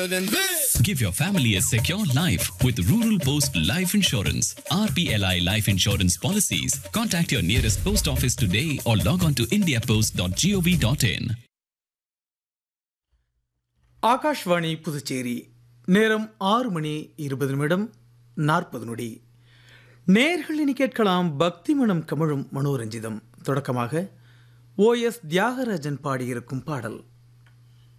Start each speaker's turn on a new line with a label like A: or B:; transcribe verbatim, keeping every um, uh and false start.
A: than this.
B: Give your family a secure life with Rural Post Life Insurance. R P L I Life Insurance Policies. Contact your nearest post office today or log on to india post dot gov dot in.
C: Akashvani Puducherry. நேரம் ஆறு மணி இருபது நிமிடம் நாற்பது நொடி. நேயர்கள் இனி கேட்கலாம் பக்தி மனம் கமழும் மனோரஞ்சிதம். தொடக்கமாக ஓ எஸ் தியாகராஜன் பாடியிருக்கும் பாடல்.